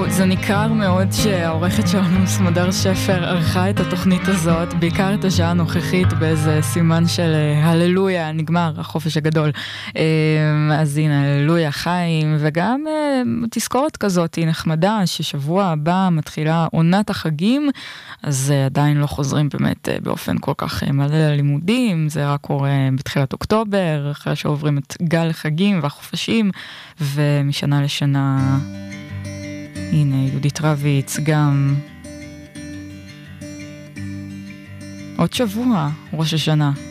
זה ניכר מאוד שהעורכת שלנו סמדר שפר ערכה את התוכנית הזאת, בעיקר את השעה הנוכחית באיזה סימן של הללויה, נגמר החופש הגדול. אז הנה, הללויה חיים, וגם תזכורת כזאת היא נחמדה, ששבוע הבא מתחילה עונת החגים, אז עדיין לא חוזרים באמת באופן כל כך מלא ללימודים, זה רק קורה בתחילת אוקטובר, אחרי שעוברים את גל החגים והחופשים, ומשנה לשנה... הנה, יהודית רביץ גם עוד שבוע, ראש השנה.